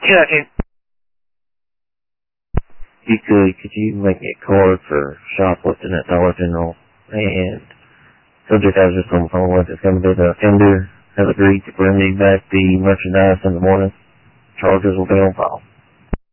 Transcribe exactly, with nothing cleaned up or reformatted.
Yeah, and you could, could you make me a card for shoplifting at Dollar General? And subject I was just on the phone with is going to be the offender has agreed to bring me back the merchandise in the morning. Charges will be on file.